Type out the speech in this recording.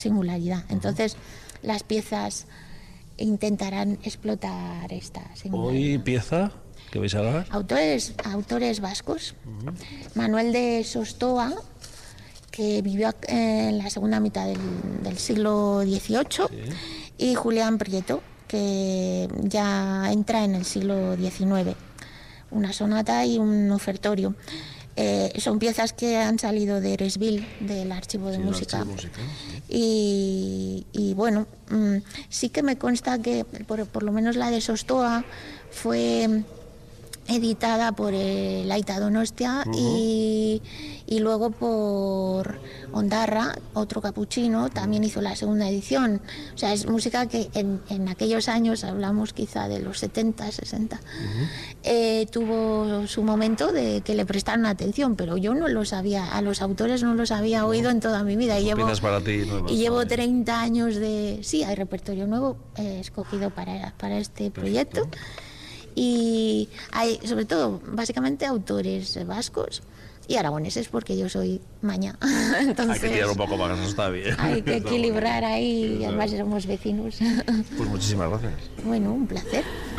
singularidad. Entonces, las piezas intentarán explotar esta singularidad. ¿Hoy pieza que vais a dar? Autores vascos. Manuel de Sostoa, que vivió en la segunda mitad del siglo XVIII, y Julián Prieto, que ya entra en el siglo XIX. Una sonata y un ofertorio. Son piezas que han salido de Eresville, del Archivo de Música. Y bueno, sí que me consta que por lo menos la de Sostoa fue editada por el Aita Donostia y luego por Ondarra, otro capuchino, también hizo la segunda edición. O sea, es música que en aquellos años, hablamos quizá de los 70, 60, tuvo su momento de que le prestaron atención, pero yo no los había, a los autores no los había oído en toda mi vida. Y llevo 30 años de... Sí, hay repertorio nuevo escogido para este proyecto. Y hay, sobre todo, básicamente autores vascos y aragoneses, porque yo soy maña. Entonces, hay que tirar un poco más, eso está bien. Hay que equilibrar ahí, y además somos vecinos. Pues muchísimas gracias. Bueno, un placer.